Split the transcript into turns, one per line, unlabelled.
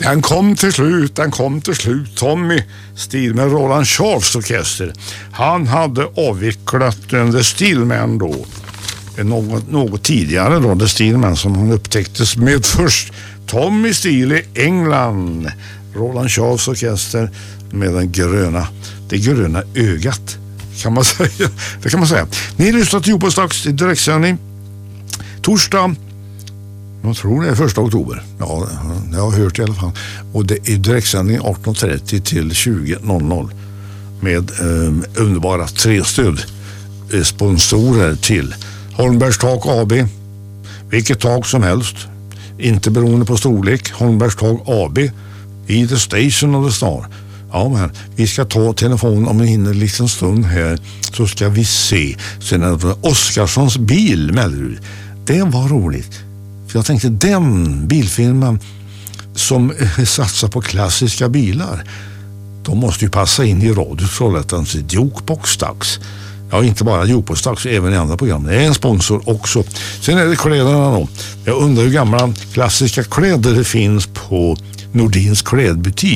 Den kom till slut. Tommy Steele med Roland Charles orkester. Han hade avvecklat The Steelman då. Något tidigare då, The Steelman, som han upptäcktes med först. Tommy Steele i England. Roland Charles orkester med det gröna ögat, kan man säga. Det kan man säga. Ni lyssnar till Jobosdags i direktsändning. Torsdag, jag tror det är 1 oktober. Ja, jag har hört i alla fall. Och det är direktsändning 18.30 till 20.00 med underbara 3 stödsponsorer till Holmbergs Tak AB. Vilket tak som helst, inte beroende på storlek. Holmbergs Tak AB i The Station of the Star. Ja, men vi ska ta telefonen om en hinner liten stund här, så ska vi se. Sen är det Oskarssons bil, Mellerud. Det var roligt. För jag tänkte, den bilfirman som satsar på klassiska bilar, de måste ju passa in i Radio Trollhättans Jukebox-dags. Ja, inte bara Jukebox-dags, även i andra program. Det är en sponsor också. Sen är det kläderna då. Jag undrar hur gamla klassiska kläder det finns på Nordins klädbutik.